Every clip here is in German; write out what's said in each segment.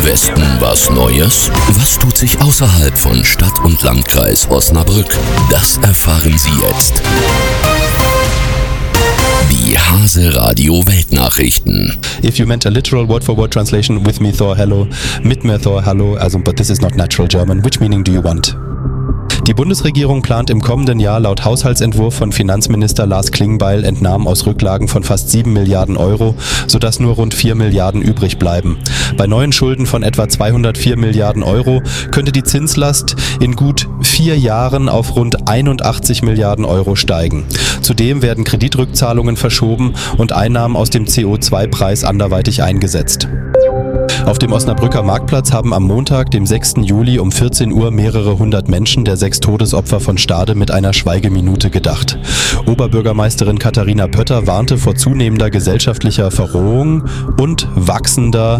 Westen was Neues? Was tut sich außerhalb von Stadt und Landkreis Osnabrück? Das erfahren Sie jetzt. Die Hase Radio Weltnachrichten. If you meant a literal word-for-word translation, with me Thor, hello, mit mir Thor, hello, but this is not natural German. Which meaning do you want? Die Bundesregierung plant im kommenden Jahr laut Haushaltsentwurf von Finanzminister Lars Klingbeil Entnahmen aus Rücklagen von fast 7 Milliarden Euro, sodass nur rund 4 Milliarden übrig bleiben. Bei neuen Schulden von etwa 204 Milliarden Euro könnte die Zinslast in gut 4 Jahren auf rund 81 Milliarden Euro steigen. Zudem werden Kreditrückzahlungen verschoben und Einnahmen aus dem CO2-Preis anderweitig eingesetzt. Auf dem Osnabrücker Marktplatz haben am Montag, dem 6. Juli um 14 Uhr mehrere hundert Menschen der 6 Todesopfer von Stade mit einer Schweigeminute gedacht. Oberbürgermeisterin Katharina Pötter warnte vor zunehmender gesellschaftlicher Verrohung und wachsender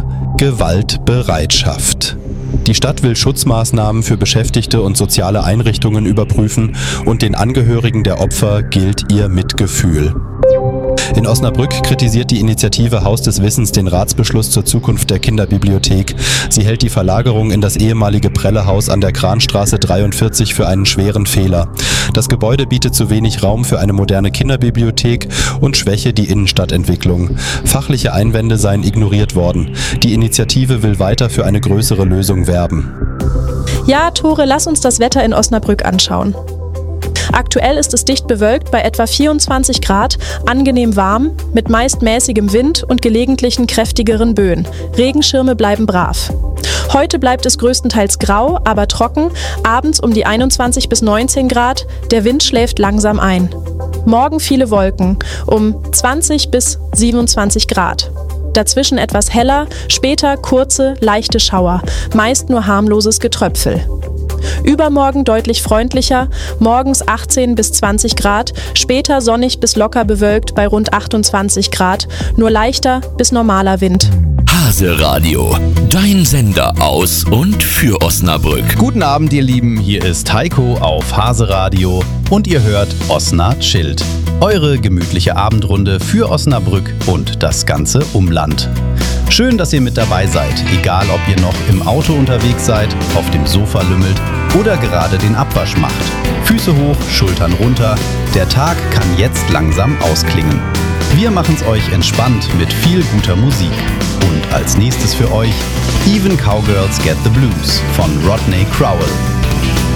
Gewaltbereitschaft. Die Stadt will Schutzmaßnahmen für Beschäftigte und soziale Einrichtungen überprüfen und den Angehörigen der Opfer gilt ihr Mitgefühl. In Osnabrück kritisiert die Initiative Haus des Wissens den Ratsbeschluss zur Zukunft der Kinderbibliothek. Sie hält die Verlagerung in das ehemalige Prellehaus an der Kranstraße 43 für einen schweren Fehler. Das Gebäude bietet zu wenig Raum für eine moderne Kinderbibliothek und schwäche die Innenstadtentwicklung. Fachliche Einwände seien ignoriert worden. Die Initiative will weiter für eine größere Lösung werben. Ja, Tore, lass uns das Wetter in Osnabrück anschauen. Aktuell ist es dicht bewölkt bei etwa 24 Grad, angenehm warm, mit meist mäßigem Wind und gelegentlichen kräftigeren Böen. Regenschirme bleiben brav. Heute bleibt es größtenteils grau, aber trocken, abends um die 21 bis 19 Grad, der Wind schläft langsam ein. Morgen viele Wolken, um 20 bis 27 Grad. Dazwischen etwas heller, später kurze, leichte Schauer, meist nur harmloses Getröpfel. Übermorgen deutlich freundlicher, morgens 18 bis 20 Grad, später sonnig bis locker bewölkt bei rund 28 Grad, nur leichter bis normaler Wind. Hase Radio, dein Sender aus und für Osnabrück. Guten Abend, ihr Lieben, hier ist Heiko auf Hase Radio und ihr hört Osna Chillt. Eure gemütliche Abendrunde für Osnabrück und das ganze Umland. Schön, dass ihr mit dabei seid, egal ob ihr noch im Auto unterwegs seid, auf dem Sofa lümmelt oder gerade den Abwasch macht. Füße hoch, Schultern runter, der Tag kann jetzt langsam ausklingen. Wir machen's euch entspannt mit viel guter Musik. Und als nächstes für euch Even Cowgirls Get the Blues von Rodney Crowell.